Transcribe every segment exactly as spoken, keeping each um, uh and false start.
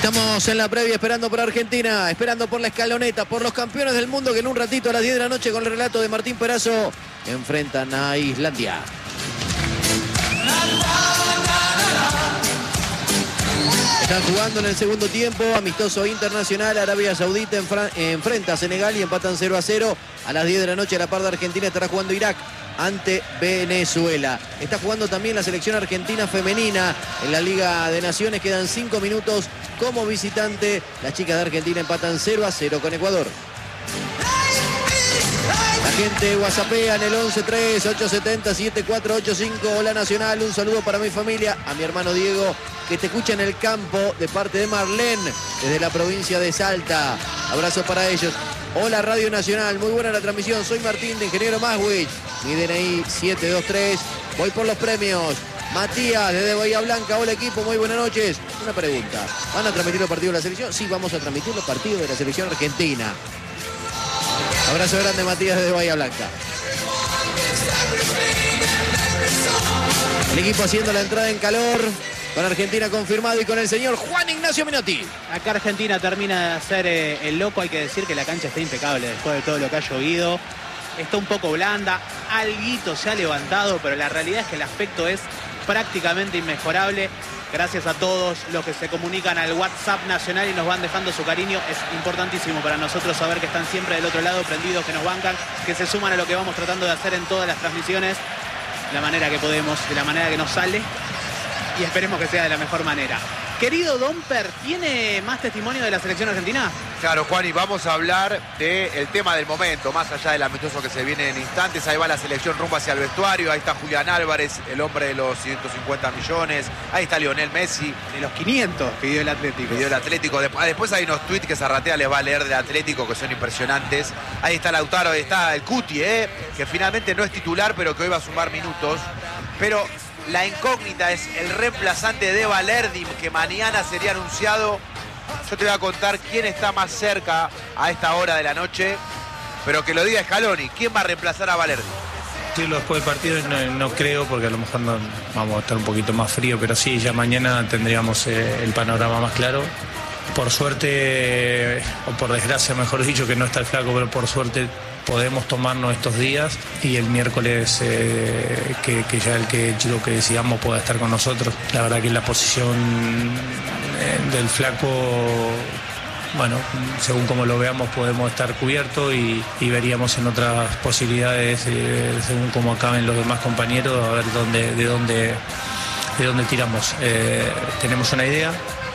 Estamos en la previa esperando por Argentina, esperando por la escaloneta, por los campeones del mundo que en un ratito a las diez de la noche con el relato de Martín Perazo enfrentan a Islandia. Están jugando en el segundo tiempo, amistoso internacional. Arabia Saudita enfrenta a Senegal y empatan cero a cero. A las diez de la noche a la par de Argentina estará jugando Irak ante Venezuela. Está jugando también la selección argentina femenina en la Liga de Naciones. Quedan cinco minutos como visitante. Las chicas de Argentina empatan cero a cero con Ecuador. La gente whatsappea en el once tres ocho siete cero siete cuatro ocho cinco. Hola Nacional, un saludo para mi familia, a mi hermano Diego, que te escucha en el campo de parte de Marlene, desde la provincia de Salta. Abrazo para ellos. Hola Radio Nacional, muy buena la transmisión. Soy Martín de Ingeniero Maswich. Mi D N I siete dos tres. Voy por los premios. Matías desde Bahía Blanca. Hola equipo, muy buenas noches. Una pregunta. ¿Van a transmitir los partidos de la selección? Sí, vamos a transmitir los partidos de la selección argentina. Abrazo grande Matías desde Bahía Blanca. El equipo haciendo la entrada en calor. Con Argentina confirmado y con el señor Juan Ignacio Menotti. Acá Argentina termina de hacer eh, el loco. Hay que decir que la cancha está impecable después de todo lo que ha llovido. Está un poco blanda, alguito se ha levantado, pero la realidad es que el aspecto es prácticamente inmejorable. Gracias a todos los que se comunican al WhatsApp nacional y nos van dejando su cariño. Es importantísimo para nosotros saber que están siempre del otro lado, prendidos, que nos bancan, que se suman a lo que vamos tratando de hacer en todas las transmisiones, de la manera que podemos, de la manera que nos sale, y esperemos que sea de la mejor manera. Querido Domper, ¿tiene más testimonio de la selección argentina? Claro, Juan, y vamos a hablar del tema del momento, más allá del amistoso que se viene en instantes. Ahí va la selección rumbo hacia el vestuario, ahí está Julián Álvarez, el hombre de los ciento cincuenta millones, ahí está Lionel Messi. De los quinientos pidió el Atlético. Pidió el Atlético. Después hay unos tweets que Zarratea les va a leer del Atlético que son impresionantes. Ahí está Lautaro, ahí está el Cuti, ¿eh? que finalmente no es titular, pero que hoy va a sumar minutos. Pero la incógnita es el reemplazante de Valerdi, que mañana sería anunciado. Yo te voy a contar quién está más cerca a esta hora de la noche, pero que lo diga Scaloni. ¿Quién va a reemplazar a Valerdi? Sí, después del partido no, no creo, porque a lo mejor no, vamos a estar un poquito más frío, pero sí, ya mañana tendríamos eh, el panorama más claro. Por suerte, o por desgracia mejor dicho, que no está el flaco, pero por suerte podemos tomarnos estos días y el miércoles eh, que, que ya el que chico que decidamos pueda estar con nosotros. La verdad que en la posición eh, del flaco, bueno, según como lo veamos podemos estar cubiertos y, y veríamos en otras posibilidades eh, según como acaben los demás compañeros, a ver dónde, de dónde, de dónde tiramos. Eh, tenemos una idea.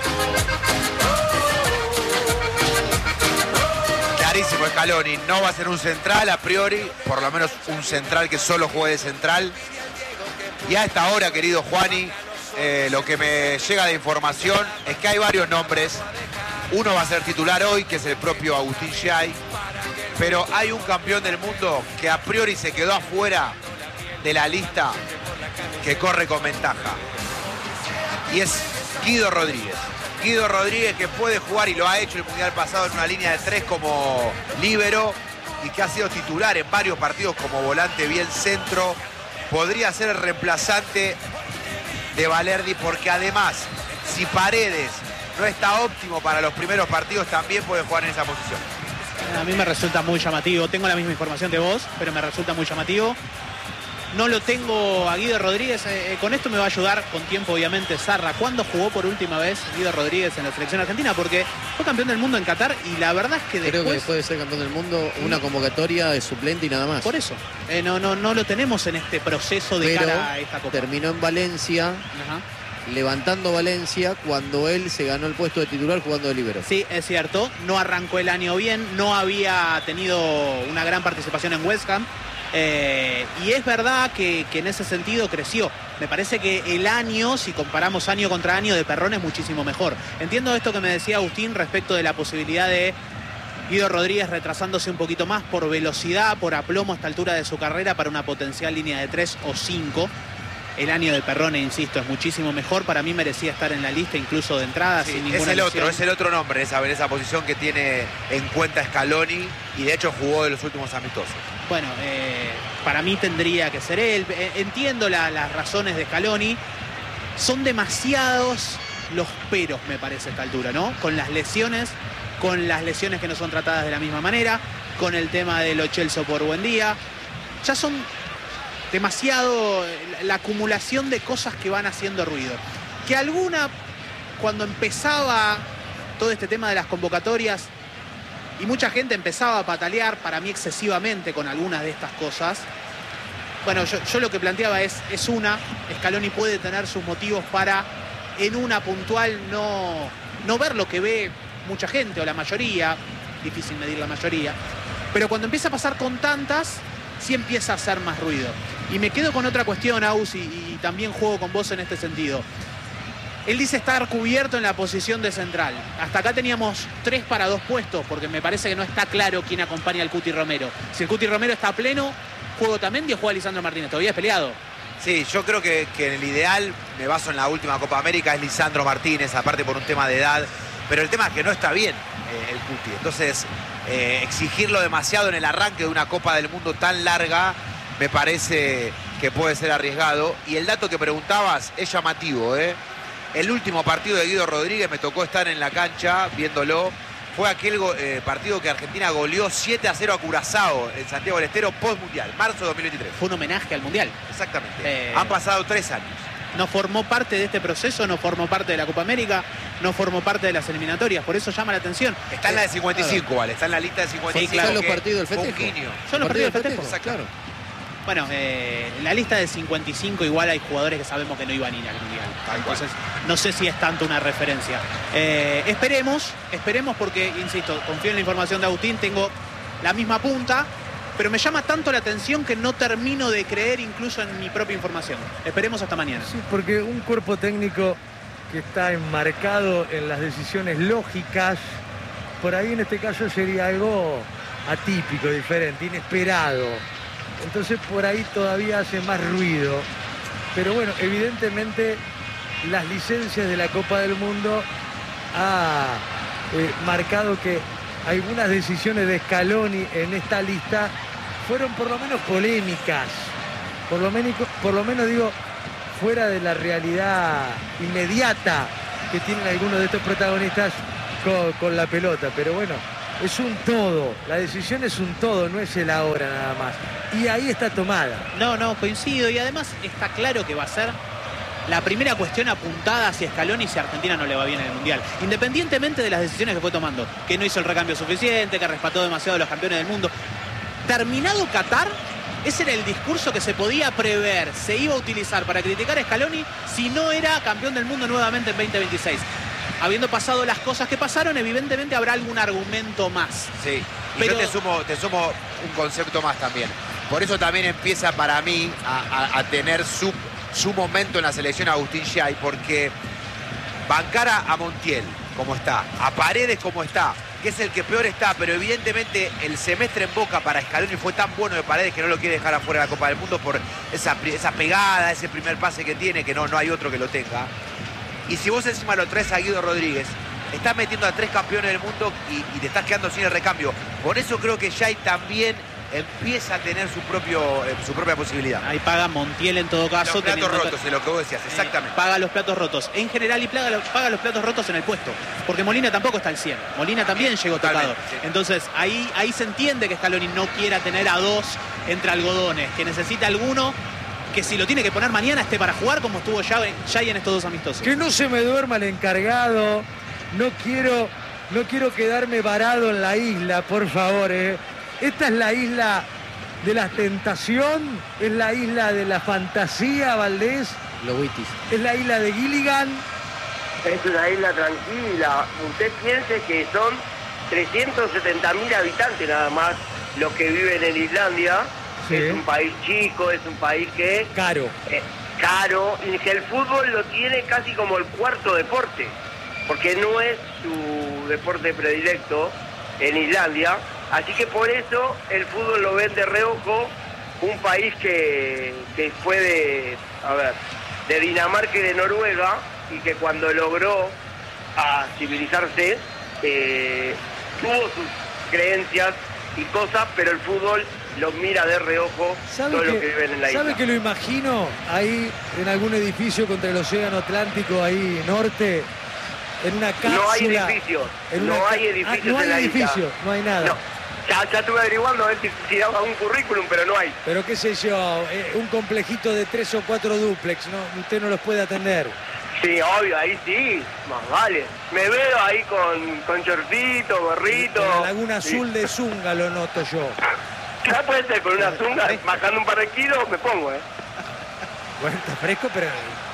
Clarísimo Scaloni, no va a ser un central a priori, por lo menos un central que solo juegue de central. Y a esta hora, querido Juani, eh, lo que me llega de información es que hay varios nombres. Uno va a ser titular hoy, que es el propio Agustín Giai, pero hay un campeón del mundo que a priori se quedó afuera de la lista, que corre con ventaja. Y es Guido Rodríguez. Guido Rodríguez, que puede jugar y lo ha hecho el mundial pasado en una línea de tres como líbero y que ha sido titular en varios partidos como volante bien centro. Podría ser el reemplazante de Valerdi, porque además, si Paredes no está óptimo para los primeros partidos, también puede jugar en esa posición. A mí me resulta muy llamativo. Tengo la misma información de vos, pero me resulta muy llamativo. No lo tengo a Guido Rodríguez. Eh, con esto me va a ayudar con tiempo, obviamente, Zarra. ¿Cuándo jugó por última vez Guido Rodríguez en la selección argentina? Porque fue campeón del mundo en Qatar y la verdad es que después... Creo que después de ser campeón del mundo, una convocatoria de suplente y nada más. Por eso. Eh, no, no, no lo tenemos en este proceso de Pero cara a esta Copa. Terminó en Valencia, Ajá. levantando Valencia cuando él se ganó el puesto de titular jugando de líbero. Sí, es cierto. No arrancó el año bien. No había tenido una gran participación en West Ham. Eh, y es verdad que, que en ese sentido creció. Me parece que el año, si comparamos año contra año, de Perrone es muchísimo mejor. Entiendo esto que me decía Agustín respecto de la posibilidad de Guido Rodríguez retrasándose un poquito más por velocidad, por aplomo a esta altura de su carrera para una potencial línea de tres o cinco. El año de Perrone, insisto, es muchísimo mejor. Para mí merecía estar en la lista incluso de entrada, Sí, sin ninguna es el lesión. otro, es el otro nombre, esa, esa posición que tiene en cuenta Scaloni, y de hecho jugó de los últimos amistosos. Bueno, eh, para mí tendría que ser él. Eh, entiendo la, las razones de Scaloni. Son demasiados los peros, me parece, a esta altura, ¿no? Con las lesiones, con las lesiones que no son tratadas de la misma manera, con el tema de Lo Celso por Buendía. Ya son demasiado la acumulación de cosas que van haciendo ruido. Que alguna, cuando empezaba todo este tema de las convocatorias y mucha gente empezaba a patalear, para mí excesivamente, con algunas de estas cosas. Bueno, yo, yo lo que planteaba es, es una, Scaloni puede tener sus motivos para, en una puntual, no, no ver lo que ve mucha gente o la mayoría, difícil medir la mayoría, pero cuando empieza a pasar con tantas, sí empieza a hacer más ruido. Y me quedo con otra cuestión, Aus, y, y también juego con vos en este sentido. Él dice estar cubierto en la posición de central. Hasta acá teníamos tres para dos puestos, porque me parece que no está claro quién acompaña al Cuti Romero. Si el Cuti Romero está a pleno, ¿juego Otamendi o juega Lisandro Martínez? ¿Todavía es peleado? Sí, yo creo que, que en el ideal, me baso en la última Copa América, es Lisandro Martínez, aparte por un tema de edad. Pero el tema es que no está bien eh, el Cuti. Entonces, eh, exigirlo demasiado en el arranque de una Copa del Mundo tan larga, me parece que puede ser arriesgado. Y el dato que preguntabas es llamativo, ¿eh? El último partido de Guido Rodríguez, me tocó estar en la cancha viéndolo. Fue aquel eh, partido que Argentina goleó siete a cero a Curazao en Santiago del Estero post-mundial, marzo de dos mil veintitrés. Fue un homenaje al Mundial. Exactamente. Eh... Han pasado tres años. No formó parte de este proceso, no formó parte de la Copa América, no formó parte de las eliminatorias, por eso llama la atención. Está en la de cincuenta y cinco, claro. Vale, está en la lista de cincuenta y cinco. Sí, claro. Son los partidos del festejo. Son los partidos del festejo, claro. Bueno, eh, en la lista de cincuenta y cinco igual hay jugadores que sabemos que no iban a ir al Mundial. Entonces, no sé si es tanto una referencia. Eh, esperemos, esperemos porque, insisto, confío en la información de Agustín, tengo la misma punta, pero me llama tanto la atención que no termino de creer incluso en mi propia información. Esperemos hasta mañana. Sí, porque un cuerpo técnico que está enmarcado en las decisiones lógicas, por ahí en este caso sería algo atípico, diferente, inesperado. Entonces por ahí todavía hace más ruido. Pero bueno, evidentemente las licencias de la Copa del Mundo ha eh, marcado que algunas decisiones de Scaloni en esta lista fueron por lo menos polémicas. Por lo menos, por lo menos digo, fuera de la realidad inmediata que tienen algunos de estos protagonistas con, con la pelota. Pero bueno, es un todo. La decisión es un todo, no es el ahora nada más. Y ahí está tomada. No, no, coincido. Y además está claro que va a ser la primera cuestión apuntada hacia Scaloni si a Argentina no le va bien en el Mundial. Independientemente de las decisiones que fue tomando. Que no hizo el recambio suficiente, que respetó demasiado a los campeones del mundo. Terminado Qatar, ese era el discurso que se podía prever, se iba a utilizar para criticar a Scaloni si no era campeón del mundo nuevamente en veinte veintiséis. Habiendo pasado las cosas que pasaron, evidentemente habrá algún argumento más. Sí, y pero... yo te sumo, te sumo un concepto más también. Por eso también empieza para mí a, a, a tener su, su momento en la selección Agustín Yay, porque bancar a, a Montiel como está, a Paredes como está, que es el que peor está, pero evidentemente el semestre en Boca para Scaloni fue tan bueno de Paredes que no lo quiere dejar afuera de la Copa del Mundo por esa, esa pegada, ese primer pase que tiene, que no, no hay otro que lo tenga. Y si vos encima lo traes a Guido Rodríguez, estás metiendo a tres campeones del mundo y, y te estás quedando sin el recambio. Por eso creo que Yay también empieza a tener su, propio, eh, su propia posibilidad. Ahí paga Montiel en todo caso. Los platos rotos, de lo que vos decías, exactamente. Eh, paga los platos rotos. En general y paga los, paga los platos rotos en el puesto. Porque Molina tampoco está al cien. Molina también llegó tocado. Sí. Entonces ahí, ahí se entiende que Scaloni no quiera tener a dos entre algodones. Que necesita alguno que si lo tiene que poner mañana esté para jugar como estuvo ya, ya en estos dos amistosos. Que no se me duerma el encargado. No quiero, no quiero quedarme varado en la isla, por favor, eh. Esta es la isla de la tentación, es la isla de la fantasía, Valdés. Lobitis. Es la isla de Gilligan. Es una isla tranquila. Usted piense que son trescientos setenta mil habitantes nada más los que viven en Islandia. Sí. Es un país chico, es un país que... Caro. Eh, caro, y que el fútbol lo tiene casi como el cuarto deporte, porque no es su deporte predilecto en Islandia. Así que por eso el fútbol lo ven de reojo, un país que, que fue de, a ver, de Dinamarca y de Noruega, y que cuando logró a civilizarse, eh, tuvo sus creencias y cosas, pero el fútbol los mira de reojo todo lo que viven en la isla. ¿Sabe que lo imagino ahí en algún edificio contra el océano Atlántico, ahí norte, en una cápsula. No hay edificios. en No una hay ca- edificios Ah, no hay en la isla. edificio, no hay nada. No. Ya, ya estuve averiguando a ver si, si daba un currículum, pero no hay. Pero qué sé yo, eh, un complejito de tres o cuatro dúplex, ¿no? Usted no los puede atender. Sí, obvio, ahí sí, más vale. Me veo ahí con, con shortito, gorrito. En la Laguna Sí. Azul de Zunga lo noto yo. Ya puede ser, con una zunga, bajando un par de kilos, me pongo, ¿eh? Bueno, está fresco, pero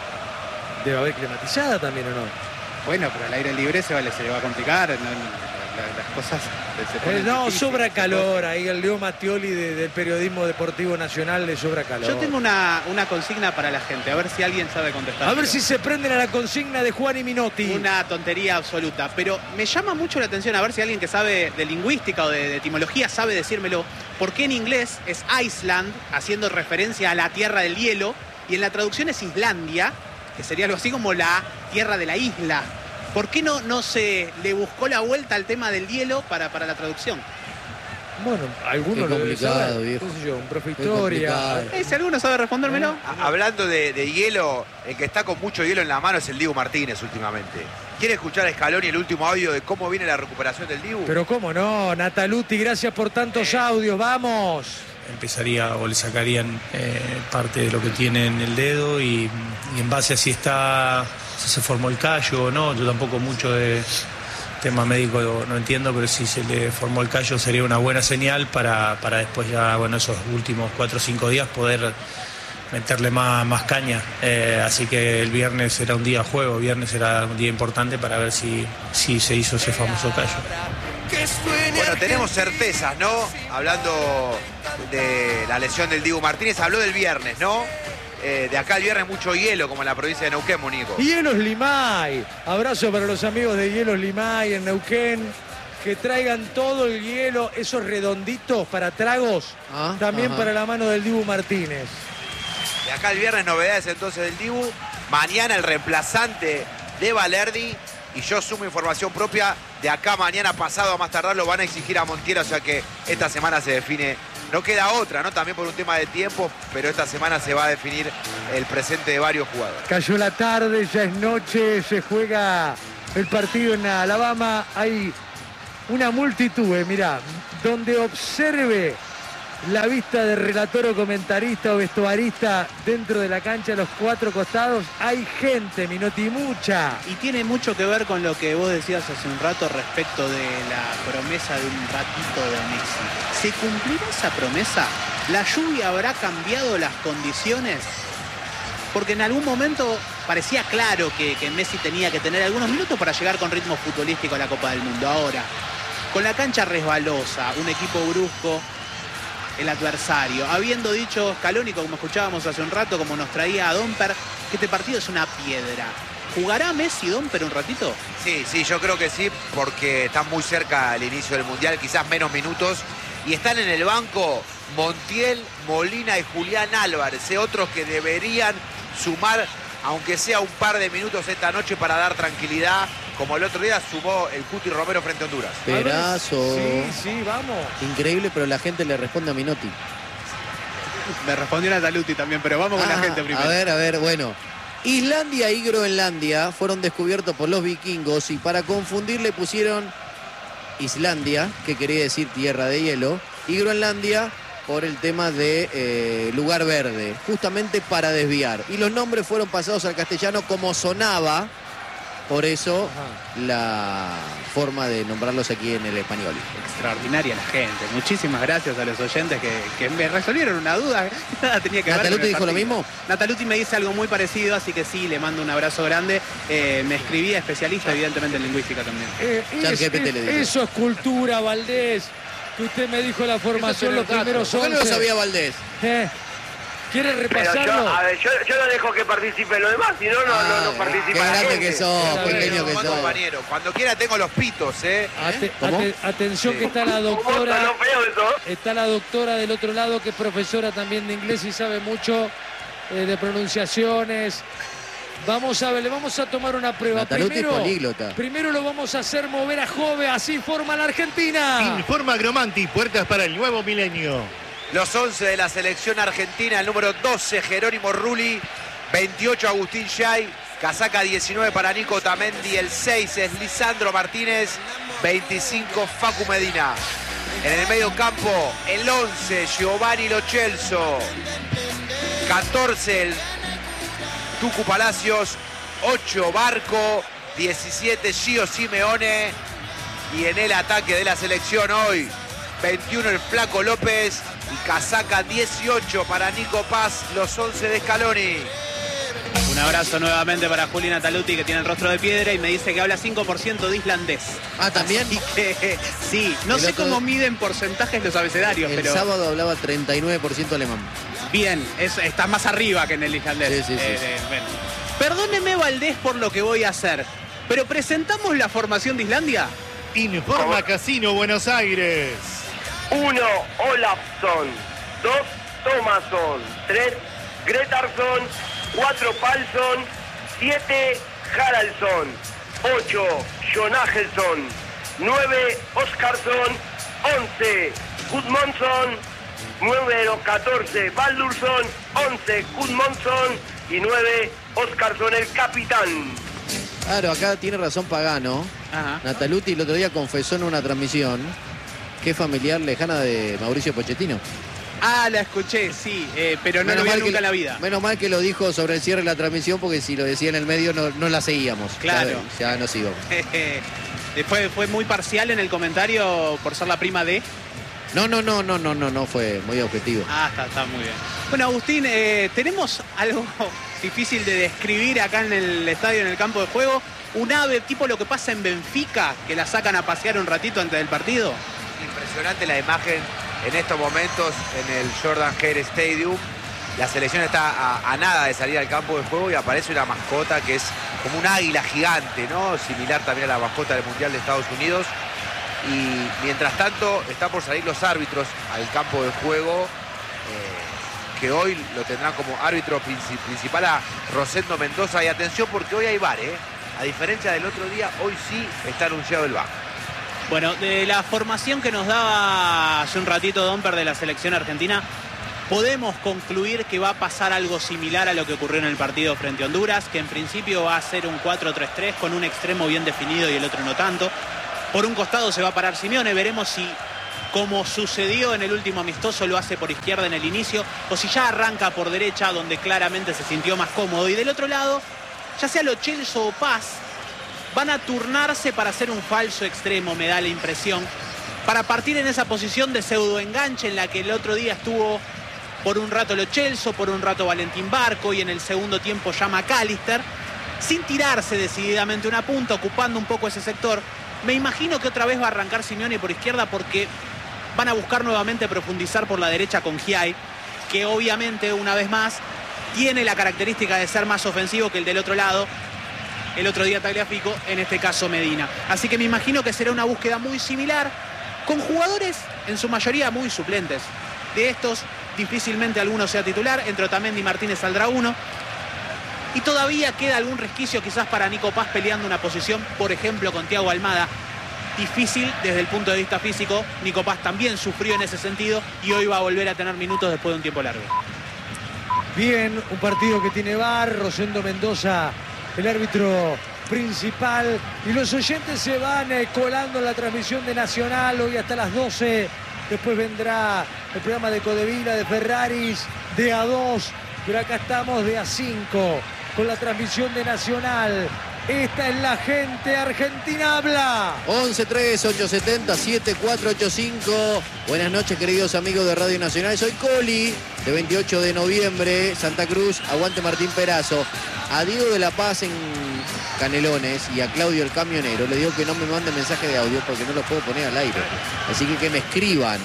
debe haber climatizada también, ¿o no? Bueno, pero al aire libre se, vale, se le va a complicar. ¿no? La- la- las cosas se Eh, ponen no, difíciles. sobra calor. Ahí el Leo Mattioli de- del periodismo deportivo nacional le sobra calor. Yo tengo una, una consigna para la gente, a ver si alguien sabe contestar. A ver si se prenden a la consigna de Juan y Minotti. Una tontería absoluta, pero me llama mucho la atención a ver si alguien que sabe de lingüística o de, de etimología sabe decírmelo. ¿Por qué en inglés es Iceland, haciendo referencia a la tierra del hielo, y en la traducción es Islandia, que sería algo así como la tierra de la isla? ¿Por qué no, no se le buscó la vuelta al tema del hielo para, para la traducción? Bueno, alguno Qué lo debe complicado, saber. viejo. ¿Qué sé yo? Un profe de Qué historia. complicado. Eh, si alguno sabe respondérmelo. A- Hablando de, de hielo, el que está con mucho hielo en la mano es el Dibu Martínez últimamente. ¿Quiere escuchar a Scaloni el último audio de cómo viene la recuperación del Dibu? Pero cómo no, Nataluti, gracias por tantos audios, vamos. Empezaría o le sacarían eh, parte de lo que tiene en el dedo y, y en base a si está, si se formó el callo o no, yo tampoco mucho de tema médico no entiendo, pero si se le formó el callo sería una buena señal para, para después ya, bueno, esos últimos cuatro o cinco días poder meterle más, más caña. Eh, así que el viernes será un día juego, viernes será un día importante para ver si, si se hizo ese famoso callo. Bueno, tenemos certezas, ¿no? Hablando de la lesión del Dibu Martínez, habló del viernes, ¿no? Eh, de acá el viernes mucho hielo, como en la provincia de Neuquén, Monico. Hielos Limay, abrazo para los amigos de Hielos Limay en Neuquén, que traigan todo el hielo, esos redonditos para tragos, Ah, también ajá. para la mano del Dibu Martínez. De acá el viernes novedades entonces del Dibu. Mañana el reemplazante de Valerdi. Y yo sumo información propia. De acá mañana pasado a más tardar lo van a exigir a Montiel. O sea que esta semana se define. No queda otra, ¿no? También por un tema de tiempo. Pero esta semana se va a definir el presente de varios jugadores. Cayó la tarde, ya es noche, se juega el partido en Alabama. Hay una multitud, eh, mirá, donde observe la vista de relator o comentarista o vestuarista dentro de la cancha a los cuatro costados. Hay gente, Minotti, mucha. Y tiene mucho que ver con lo que vos decías hace un rato respecto de la promesa de un ratito de Messi. ¿Se cumplirá esa promesa? ¿La lluvia habrá cambiado las condiciones? Porque en algún momento parecía claro que, que Messi tenía que tener algunos minutos para llegar con ritmo futbolístico a la Copa del Mundo. Ahora, con la cancha resbalosa, un equipo brusco, el adversario, habiendo dicho Scaloni, como escuchábamos hace un rato, como nos traía a Domper, que este partido es una piedra. ¿Jugará Messi Domper un ratito? Sí, sí, yo creo que sí, porque están muy cerca al inicio del Mundial, quizás menos minutos. Y están en el banco Montiel, Molina y Julián Álvarez, ¿eh? Otros que deberían sumar, aunque sea un par de minutos esta noche para dar tranquilidad, como el otro día sumó el Cuti Romero frente a Honduras. Perazo. Sí, sí, vamos. Increíble, pero la gente le responde a Minotti. Me respondió Nataluti también, pero vamos con Ah, la gente primero. A ver, a ver, bueno. Islandia y Groenlandia fueron descubiertos por los vikingos y para confundir le pusieron Islandia, que quería decir tierra de hielo, y Groenlandia por el tema de eh, lugar verde, justamente para desviar. Y los nombres fueron pasados al castellano como sonaba, por eso Ajá. la forma de nombrarlos aquí en el español. Extraordinaria la gente. Muchísimas gracias a los oyentes que, que me resolvieron una duda. Nada tenía que ver. ¿Nataluti con el dijo lo partido. mismo? Nataluti me dice algo muy parecido, así que sí, le mando un abrazo grande. Eh, me escribía especialista, evidentemente, en lingüística también. Eh, Chat es- G P T le es- dice. eso es cultura, Valdés. Que usted me dijo la formación, los primeros ¿Por qué no lo once. sabía Valdés? Eh, ¿Quiere Pero repasarlo? yo, a ver, yo, yo no dejo que participe lo demás, si no, no, no, no Ah, participa qué la grande gente. que sos, Qué qué grande. genio que Buen sos. compañero, cuando quiera tengo los pitos, ¿eh? Ate- ¿Cómo? ate- atención Sí. que está la ¿Cómo doctora. está lo feo eso? Está la doctora del otro lado, que es profesora también de inglés y sabe mucho eh, de pronunciaciones. Vamos a ver, le vamos a tomar una prueba. Nataluti es Primero, políglota. primero lo vamos a hacer mover a Jove, así forma la Argentina. Informa Agromanti, puertas para el nuevo milenio. Los once de la selección argentina, el número doce, Jerónimo Rulli, veintiocho, Agustín Yay, Casaca diecinueve para Nico Tamendi, el seis es Lisandro Martínez, veinticinco Facu Medina. En el medio campo, el once, Giovanni Lo Celso. catorce, el Tucu Palacios. ocho, Barco. diecisiete, Gio Simeone. Y en el ataque de la selección hoy, veintiuno, el Flaco López. Y casaca dieciocho para Nico Paz, los once de Scaloni. Un abrazo nuevamente para Juli Nataluti, que tiene el rostro de piedra y me dice que habla cinco por ciento de islandés. Ah, ¿también? Así que, sí, no El sé otro- cómo miden porcentajes los abecedarios, El pero sábado hablaba treinta y nueve por ciento alemán. bien, es, está más arriba que en el islandés. Sí, sí, sí, Eh, sí. eh, bueno. Perdóneme, Valdés, por lo que voy a hacer, pero ¿presentamos la formación de Islandia? Informa Casino Buenos Aires. uno, Olafsson. dos, Thomasson. tres, Gretarsson. cuatro, Palsson. siete, Haraldsson. ocho, Jonagelson. nueve, Oskarsson. once, Gudmundsson. número catorce, Baldursson. once, Gudmundsson. Y nueve, Oskarsson, el capitán. Claro, acá tiene razón Pagano. Ajá. Nataluti el otro día confesó en una transmisión que es familiar lejana de Mauricio Pochettino. Ah, la escuché, sí, eh, pero no lo vi mal nunca que, en la vida. Menos mal que lo dijo sobre el cierre de la transmisión, porque si lo decía en el medio no, no la seguíamos. Claro. Ya, ya nos íbamos. Fue, fue muy parcial en el comentario por ser la prima de... No, no, no, no, no, no, no fue muy objetivo. Ah, está, está muy bien. Bueno, Agustín, eh, tenemos algo difícil de describir acá en el estadio, en el campo de juego. Un ave tipo lo que pasa en Benfica, que la sacan a pasear un ratito antes del partido. Impresionante la imagen en estos momentos en el Jordan Hare Stadium. La selección está a, a nada de salir al campo de juego y aparece una mascota que es como un águila gigante, ¿no? Similar también a la mascota del Mundial de Estados Unidos. Y mientras tanto están por salir los árbitros al campo de juego, eh, que hoy lo tendrán como árbitro princi- principal a Rosendo Mendoza. Y atención, porque hoy hay V A R, ¿eh? A diferencia del otro día, hoy sí está anunciado el V A R. Bueno, de la formación que nos daba hace un ratito Domper de la selección argentina, podemos concluir que va a pasar algo similar a lo que ocurrió en el partido frente a Honduras, que en principio va a ser un cuatro tres tres con un extremo bien definido y el otro no tanto. Por un costado se va a parar Simeone, veremos si, como sucedió en el último amistoso, lo hace por izquierda en el inicio, o si ya arranca por derecha, donde claramente se sintió más cómodo. Y del otro lado, ya sea Lo Celso o Paz, van a turnarse para hacer un falso extremo, me da la impresión, para partir en esa posición de pseudo enganche en la que el otro día estuvo por un rato Lo Celso, por un rato Valentín Barco y en el segundo tiempo ya McAllister, sin tirarse decididamente una punta, ocupando un poco ese sector. Me imagino que otra vez va a arrancar Simeone por izquierda porque van a buscar nuevamente profundizar por la derecha con Giai, que obviamente, una vez más, tiene la característica de ser más ofensivo que el del otro lado. El otro día Tagliafico, en este caso Medina. Así que me imagino que será una búsqueda muy similar, con jugadores en su mayoría muy suplentes. De estos, difícilmente alguno sea titular. Entre Otamendi y Martínez saldrá uno. Y todavía queda algún resquicio quizás para Nico Paz peleando una posición, por ejemplo, con Thiago Almada. Difícil desde el punto de vista físico. Nico Paz también sufrió en ese sentido y hoy va a volver a tener minutos después de un tiempo largo. Bien, un partido que tiene V A R, Rosendo Mendoza, el árbitro principal. Y los oyentes se van eh, colando en la transmisión de Nacional hoy hasta las doce. Después vendrá el programa de Codevila, de Ferraris, de A dos. Pero acá estamos de A cinco con la transmisión de Nacional. Esta es la gente, Argentina habla. once tres ocho siete cero siete cuatro ocho cinco. Buenas noches, queridos amigos de Radio Nacional. Soy Coli, de veintiocho de noviembre, Santa Cruz. Aguante Martín Perazo. A Diego de la Paz en Canelones y a Claudio el camionero le digo que no me mande mensaje de audio porque no lo puedo poner al aire. Así que que me escriban.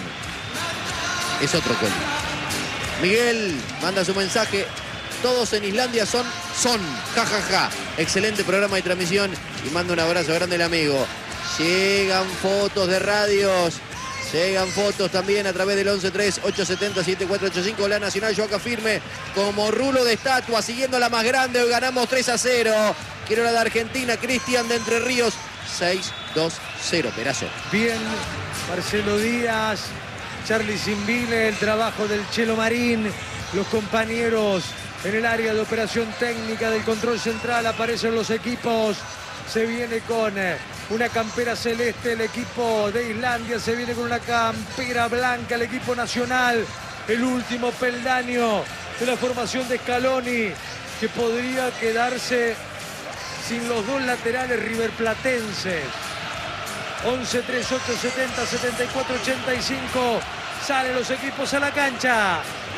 Es otro Coli. Miguel manda su mensaje. Todos en Islandia son, son, jajaja. Ja, ja. Excelente programa de transmisión y manda un abrazo grande al amigo. Llegan fotos de radios, llegan fotos también a través del once tres ocho siete cero siete cuatro ocho cinco. La Nacional, yo acá firme como rulo de estatua, siguiendo la más grande. Hoy ganamos tres a cero. Quiero la de Argentina, Cristian de Entre Ríos, seis dos cero. Perazo. Bien, Marcelo Díaz, Charlie Simbile, el trabajo del Chelo Marín, los compañeros en el área de operación técnica del control central. Aparecen los equipos. Se viene con una campera celeste el equipo de Islandia. Se viene con una campera blanca el equipo nacional. El último peldaño de la formación de Scaloni, que podría quedarse sin los dos laterales riverplatenses. once, tres, ocho, setenta, setenta y cuatro, ochenta y cinco. Salen los equipos a la cancha.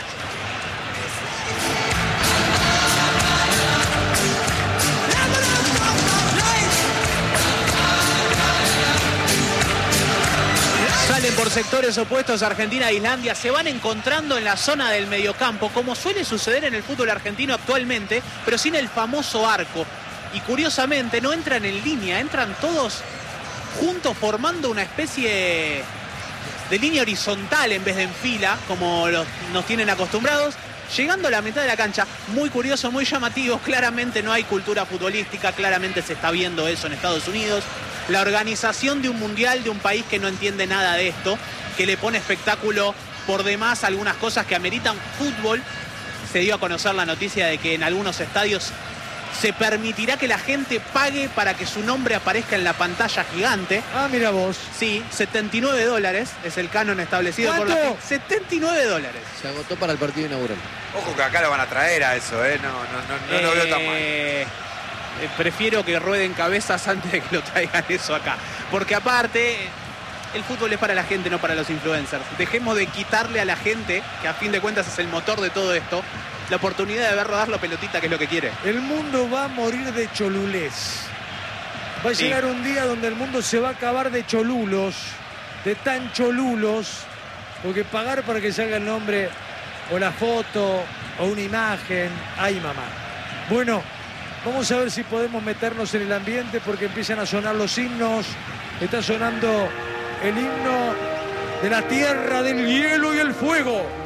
Salen por sectores opuestos Argentina e Islandia, se van encontrando en la zona del mediocampo, como suele suceder en el fútbol argentino actualmente, pero sin el famoso arco. Y curiosamente no entran en línea, entran todos juntos formando una especie de línea horizontal en vez de en fila, como los, nos tienen acostumbrados, llegando a la mitad de la cancha. Muy curioso, muy llamativo. Claramente no hay cultura futbolística, claramente se está viendo eso en Estados Unidos. La organización de un mundial de un país que no entiende nada de esto, que le pone espectáculo por demás a algunas cosas que ameritan fútbol. Se dio a conocer la noticia de que en algunos estadios se permitirá que la gente pague para que su nombre aparezca en la pantalla gigante. Ah, mira vos. Sí, setenta y nueve dólares es el canon establecido por la ¿Cuánto? setenta y nueve dólares. Se agotó para el partido inaugural. Ojo que acá lo van a traer a eso, ¿eh? No, no, no, no lo veo tan mal. Eh, eh, prefiero que rueden cabezas antes de que lo traigan eso acá. Porque aparte, el fútbol es para la gente, no para los influencers. Dejemos de quitarle a la gente, que a fin de cuentas es el motor de todo esto, la oportunidad de ver rodar la pelotita, que es lo que quiere. El mundo va a morir de cholulés. Va a Sí. llegar un día donde el mundo se va a acabar de cholulos, de tan cholulos, porque pagar para que salga el nombre o la foto o una imagen, ay mamá. Bueno, vamos a ver si podemos meternos en el ambiente, porque empiezan a sonar los himnos. Está sonando el himno de la tierra del hielo y el fuego.